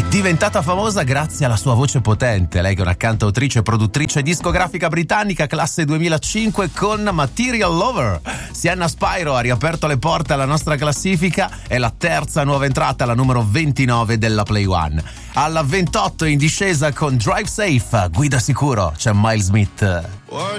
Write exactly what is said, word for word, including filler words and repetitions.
Diventata famosa grazie alla sua voce potente, lei che è una cantautrice e produttrice discografica britannica classe duemilacinque con Material Lover. Sienna Spyro ha riaperto le porte alla nostra classifica, è la terza nuova entrata, la numero ventinove della Play One. Alla ventotto in discesa con Drive Safe, guida sicuro, c'è Miles Smith. What